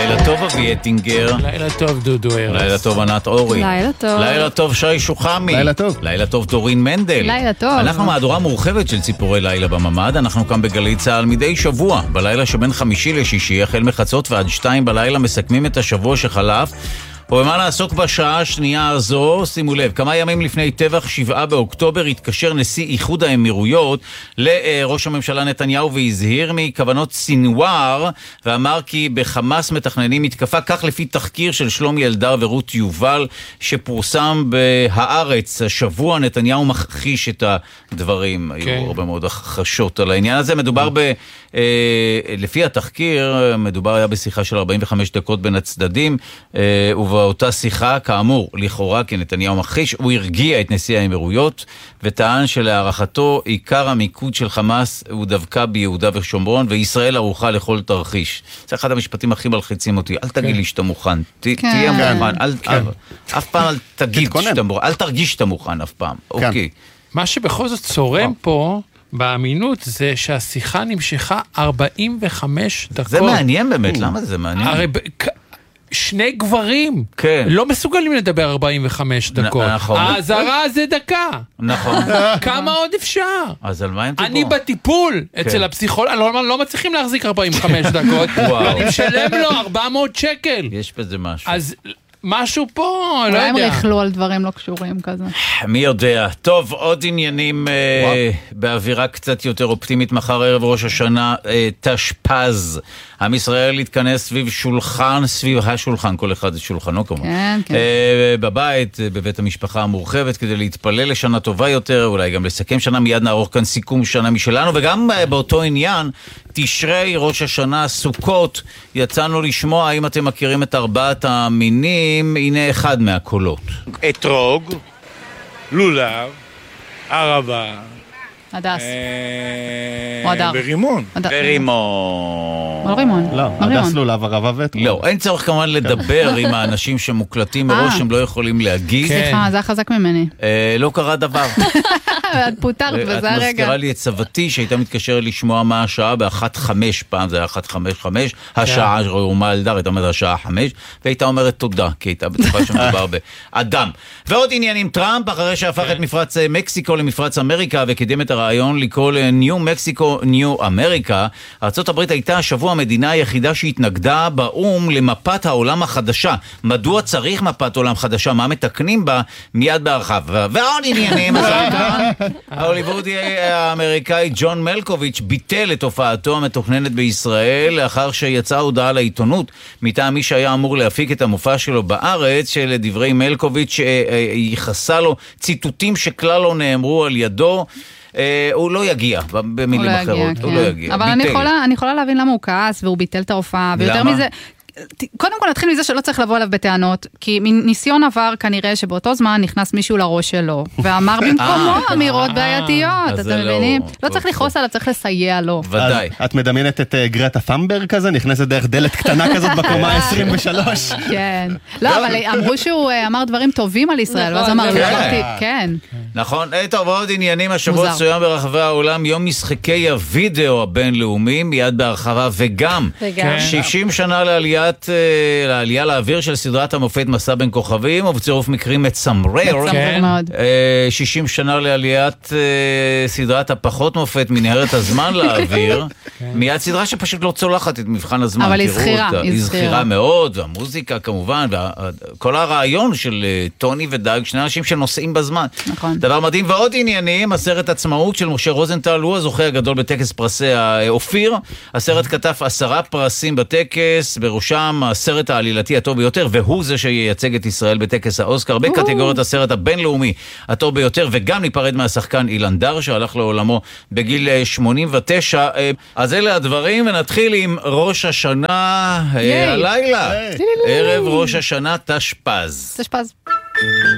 לילה טוב אבי אטינגר. לילה טוב דודו ארץ. לילה טוב ענת אורי. לילה טוב. לילה טוב שי שוחמי. לילה טוב. לילה טוב דורין מנדל. לילה טוב. אנחנו מהדורה מורחבת של ציפורי לילה בממד. אנחנו כאן בגלי צהל מדי שבוע. בלילה שבין חמישי לשישי, החל מחצות ועד 2 בלילה, מסכמים את השבוע שחלף. ובמה לעסוק בשעה השנייה הזו, שימו לב, כמה ימים לפני טבח 7 באוקטובר התקשר נשיא איחוד האמירויות לראש הממשלה נתניהו והזהיר מכוונות סינואר, ואמר כי בחמאס מתכננים מתקפה, כך לפי תחקיר של שלומי אלדר ורות יובל שפורסם בהארץ השבוע. נתניהו מכחיש את הדברים, היו הרבה מאוד הכחשות על העניין הזה. מדובר לפי התחקיר, מדובר היה בשיחה של 45 דקות בין הצדדים, ובאותה שיחה, כאמור, לכאורה, כי נתניהו מכחיש, הוא הרגיע את נשיא האמירויות, וטען שלהערכתו עיקר המיקוד של חמאס הוא דווקא ביהודה ושומרון, וישראל ערוכה לכל תרחיש. זה אחד המשפטים הכי מלחיצים אותי. אל תגיד לי שאתה מוכן, תהיה מוכן, אף פעם אל תגיד שאתה מוכן, אל תרגיש שאתה מוכן אף פעם. אוקיי. מה שבכל זאת צורם פה באמינות זה שהשיחה נמשכה 45 דקות. זה מעניין באמת, למה זה מעניין? הרי שני גברים לא מסוגלים לדבר 45 דקות. ההזרה זה דקה. נכון. כמה עוד אפשר? אז על מה הם דיבור? אני בטיפול אצל הפסיכולוג, לא מצליחים להחזיק 45 דקות, ואני משלם לו 400 שקל. יש בזה משהו. אז משהו פה, לא יודע. אולי הם ריחלו על דברים לא קשורים כזה. מי יודע. טוב, עוד עניינים באווירה קצת יותר אופטימית. מחר ערב ראש השנה תשפ"ז. עם ישראל יתכנס סביב שולחן, סביב השולחן, כל אחד את שולחנו כמובן. כן, כן. בבית, בבית המשפחה המורחבת, כדי להתפלל לשנה טובה יותר, אולי גם לסכם שנה. מיד נערוך כאן סיכום שנה משלנו, וגם באותו עניין, תשרי, ראש השנה, סוכות, יצאנו לשמוע, האם אתם מכירים את 4 המינים, הנה אחד מהקולות. אתרוג, לולב, ערבה, הדס. או הדר. ברימון. ברימון. לא רימון. לא, הדס לולב, ערבה ואתרוג. לא, אין צורך כמובן לדבר עם האנשים שמוקלטים מראש, הם לא יכולים להגיד. סליחה, זה חזק ממני. לא קרה דבר. את פוטרת בזה הרגע. את מזכירה לי את סבתי שהייתה מתקשרת לשמוע מה השעה ב-1:05, פעם זה היה 1:55, השעה רומה אלדר, הייתה אומרת השעה 5, והייתה אומרת תודה, כי הייתה בטוחה שמדובר באדם. ועוד עניינים, טראמפ, אחרי שהפך את מפרץ מקסיקו למפרץ אמריקה, וקידם את הרעיון לקרוא ניו מקסיקו ניו אמריקה, ארצות הברית הייתה השבוע המדינה היחידה שהתנגדה באום למפת העולם החדשה. מדוע צריך מפת עולם חדשה? מה מתקנים בה? מיד בהרחב. ועוד עניינים, ההוליוודי האמריקאי ג'ון מלקוביץ' ביטל את הופעתו המתוכננת בישראל לאחר שיצאה הודעה לעיתונות מטעם מי שהיה אמור להפיק את המופע שלו בארץ, שלדברי מלקוביץ' ייחסה לו ציטוטים שכלל לא נאמרו על ידו. הוא לא יגיע, במילים אחרות, הוא לא יגיע. אבל אני יכולה להבין למה הוא כעס והוא ביטל את ההופעה, ויותר מזה, קודם כל נתחיל מזה שלא צריך לבוא אליו בטענות, כי מניסיון עבר כנראה שבאותו זמן נכנס מישהו לראש שלו, ואמר במקומו אמירות בעייתיות, אתם מבינים? לא צריך לכעוס עליו, צריך לסייע לו. ודאי. את מדמיינת את גרטה ת'אמברג כזה, נכנסת דרך דלת קטנה כזאת בקומה 23? כן. לא, אבל אמרו שהוא אמר דברים טובים על ישראל, ואז אמר, כן. נכון. טוב, עוד עניינים, השבוע צוין ברחבי העולם יום משחקי הוידאו הבינלאומי, מיד בהרחבה, וגם 60 שנה לעלייה לאוויר של סדרת המופת מסע בין כוכבים, ובצירוף מקרים מצמרר. 60 שנה לעליית סדרת הפחות מופת מנהרת הזמן לאוויר, מיד סדרה שפשוט לא צולחת את מבחן הזמן. אבל היא זכירה. היא זכירה מאוד, והמוזיקה כמובן, וכל הרעיון של טוני ודייג, שני אנשים שנוסעים בזמן. נכון. דבר מדהים. ועוד עניינים, הסרט עצמאות של משה רוזנטל, הוא הזוכה הגדול בטקס פרסי האופיר. הסרט כתב 10 פרסים בטקס, בראשם הסרט העלילתי הטוב ביותר, והוא זה שייצג את ישראל בטקס האוסקר, בקטגוריית הסרט הבינלאומי הטוב ביותר, וגם ניפרד מהשחקן אילן דר, שהלך לעולמו בגיל 89. אז אלה הדברים, ונתחיל עם ראש השנה הלילה. ערב ראש השנה תשפ"ז.